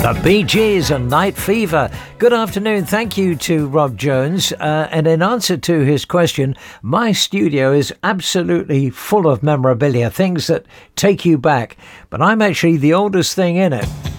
The Bee Gees and Night Fever. Good afternoon. Thank you to Rob Jones. And in answer to his question, my studio is absolutely full of memorabilia, things that take you back. But I'm actually the oldest thing in it.